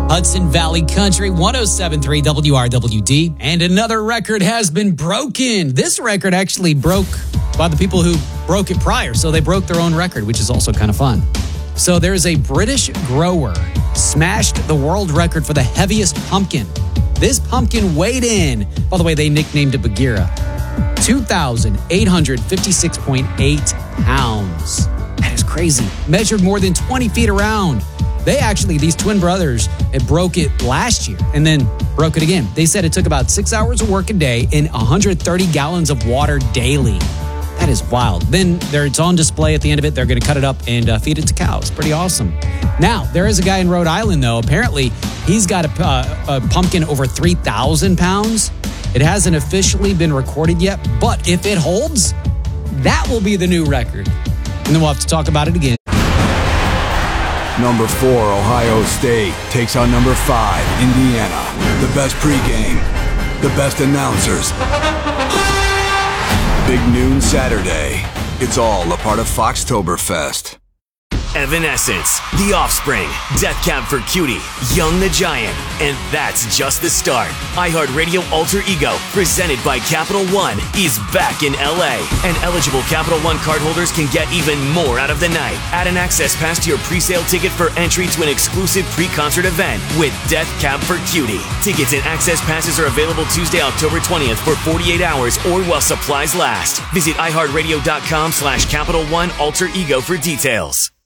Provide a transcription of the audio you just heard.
Hudson Valley Country, 107.3 WRWD. And another record has been broken. This record actually broke by the people who broke it prior. So they broke their own record, which is also kind of fun. So there's a British grower smashed the world record for the heaviest pumpkin. This pumpkin weighed in, by the way, they nicknamed it Bagheera, 2,856.8 pounds. That is crazy. Measured more than 20 feet around. These twin brothers, it broke it last year and then broke it again. They said it took about 6 hours of work a day and 130 gallons of water daily. That is wild. Then it's on display at the end of it. They're going to cut it up and feed it to cows. Pretty awesome. Now, there is a guy in Rhode Island, though. Apparently, he's got a pumpkin over 3,000 pounds. It hasn't officially been recorded yet, but if it holds, that will be the new record. And then we'll have to talk about it again. Number 4, Ohio State takes on number 5, Indiana. The best pregame, the best announcers. Big noon Saturday. It's all a part of Foxtoberfest. Evanescence, The Offspring, Death Cab for Cutie, Young the Giant, and that's just the start. iHeartRadio Alter Ego, presented by Capital One, is back in LA, and eligible Capital One cardholders can get even more out of the night. Add an access pass to your pre-sale ticket for entry to an exclusive pre-concert event with Death Cab for Cutie. Tickets and access passes are available Tuesday, October 20th for 48 hours or while supplies last. Visit iHeartRadio.com/Capital One Alter Ego for details.